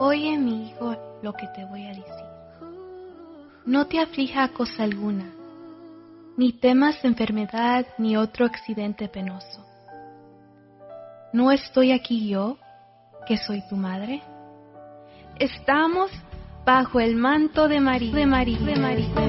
Oye, mi hijo, lo que te voy a decir. No te aflija cosa alguna, ni temas enfermedad ni otro accidente penoso. ¿No estoy aquí yo, que soy tu madre? Estamos bajo el manto de María.